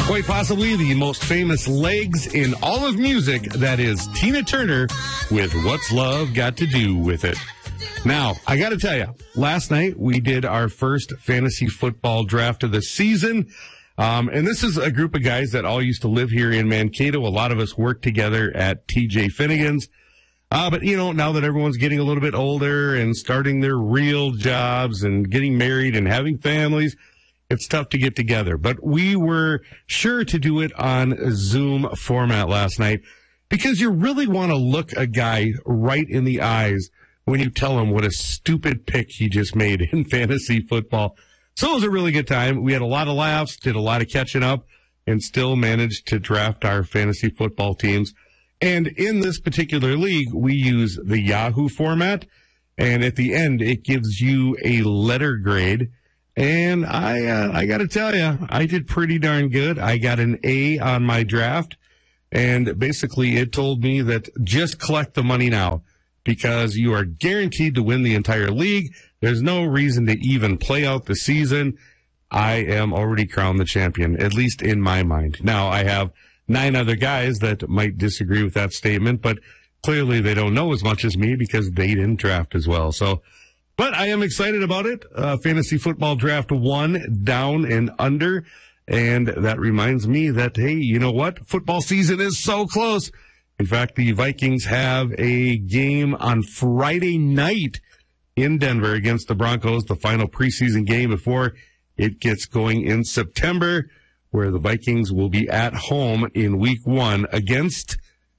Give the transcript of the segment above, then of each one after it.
Quite possibly the most famous legs in all of music, that is Tina Turner with What's Love Got to Do with It. Now, I got to tell you, last night we did our first fantasy football draft of the season. And this is a group of guys that all used to live here in Mankato. A lot of us worked together at TJ Finnegan's. But, you know, now that everyone's getting a little bit older and starting their real jobs and getting married and having families, it's tough to get together. But we were sure to do it on a Zoom format last night because you really want to look a guy right in the eyes when you tell him what a stupid pick he just made in fantasy football. So it was a really good time. We had a lot of laughs, did a lot of catching up, and still managed to draft our fantasy football teams. And in this particular league, we use the Yahoo format. And at the end, it gives you a letter grade. And I got to tell you, I did pretty darn good. I got an A on my draft. And basically, it told me that just collect the money now because you are guaranteed to win the entire league. There's no reason to even play out the season. I am already crowned the champion, at least in my mind. Now, I have 9 other guys that might disagree with that statement, but clearly they don't know as much as me because they didn't draft as well. So, but I am excited about it. Fantasy Football Draft 1 down and under. And that reminds me that, hey, you know what? Football season is so close. In fact, the Vikings have a game on Friday night in Denver against the Broncos, the final preseason game before it gets going in September, where the Vikings will be at home in week 1 against,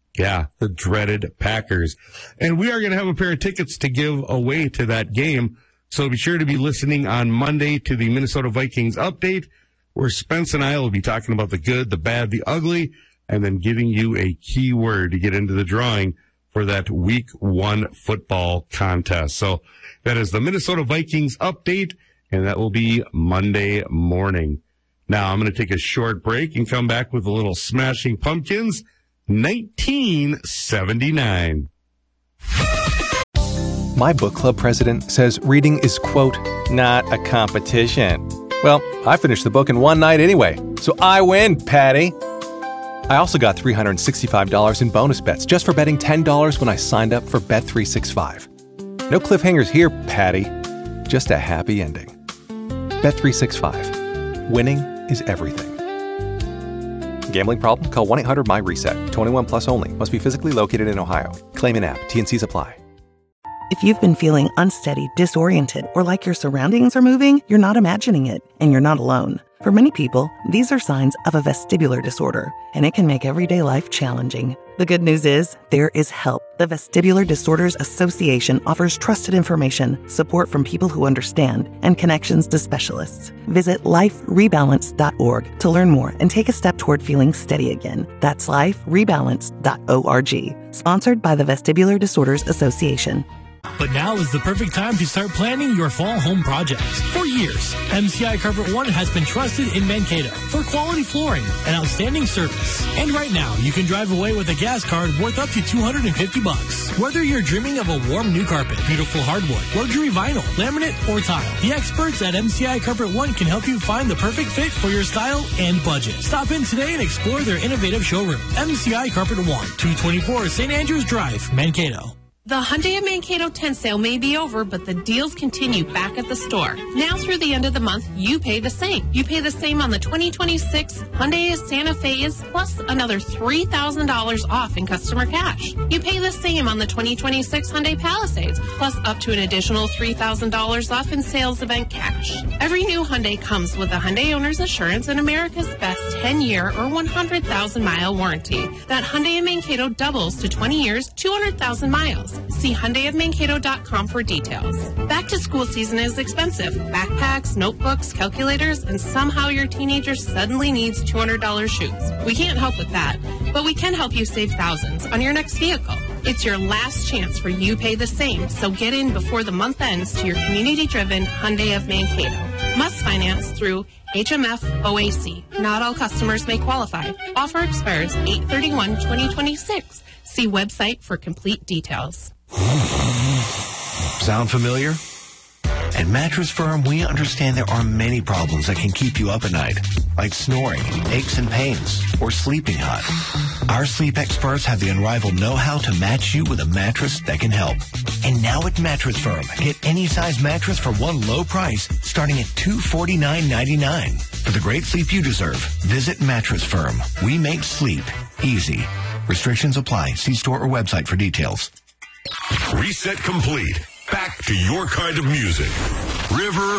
the dreaded Packers. And we are going to have a pair of tickets to give away to that game. So be sure to be listening on Monday to the Minnesota Vikings update, where Spence and I will be talking about the good, the bad, the ugly, and then giving you a key word to get into the drawing for that week 1 football contest. So that is the Minnesota Vikings update, and that will be Monday morning. Now I'm going to take a short break and come back with a little Smashing Pumpkins 1979. My book club president says reading is, quote, not a competition. Well, I finished the book in one night anyway, so I win, Patty. I also got $365 in bonus bets just for betting $10 when I signed up for Bet365. No cliffhangers here, Patty. Just a happy ending. Bet365. Winning is everything. Gambling problem? Call 1-800-MY-RESET. 21 plus only. Must be physically located in Ohio. Claim in app. T&Cs apply. If you've been feeling unsteady, disoriented, or like your surroundings are moving, you're not imagining it, and you're not alone. For many people, these are signs of a vestibular disorder, and it can make everyday life challenging. The good news is, there is help. The Vestibular Disorders Association offers trusted information, support from people who understand, and connections to specialists. Visit liferebalance.org to learn more and take a step toward feeling steady again. That's liferebalance.org. Sponsored by the Vestibular Disorders Association. But now is the perfect time to start planning your fall home projects. For years, MCI Carpet One has been trusted in Mankato for quality flooring and outstanding service. And right now, you can drive away with a gas card worth up to $250. Whether you're dreaming of a warm new carpet, beautiful hardwood, luxury vinyl, laminate, or tile, the experts at MCI Carpet One can help you find the perfect fit for your style and budget. Stop in today and explore their innovative showroom. MCI Carpet One, 224 St. Andrews Drive, Mankato. The Hyundai of Mankato tent sale may be over, but the deals continue back at the store. Now through the end of the month, you pay the same. You pay the same on the 2026 Hyundai Santa Fe's, plus another $3,000 off in customer cash. You pay the same on the 2026 Hyundai Palisades, plus up to an additional $3,000 off in sales event cash. Every new Hyundai comes with a Hyundai Owner's Assurance and America's Best 10-year or 100,000-mile warranty. That Hyundai of Mankato doubles to 20 years, 200,000 miles. See HyundaiofMankato.com for details. Back to school season is expensive. Backpacks, notebooks, calculators, and somehow your teenager suddenly needs $200 shoes. We can't help with that, but we can help you save thousands on your next vehicle. It's your last chance for You Pay the Same, so get in before the month ends to your community-driven Hyundai of Mankato. Must finance through HMF OAC. Not all customers may qualify. Offer expires 8/31/2026. See website for complete details. Sound familiar? At Mattress Firm, we understand there are many problems that can keep you up at night, like snoring, aches and pains, or sleeping hot. Our sleep experts have the unrivaled know-how to match you with a mattress that can help. And now at Mattress Firm, get any size mattress for one low price, starting at $249.99. For the great sleep you deserve, visit Mattress Firm. We make sleep easy. Restrictions apply. See store or website for details. Reset complete. Back to your kind of music. River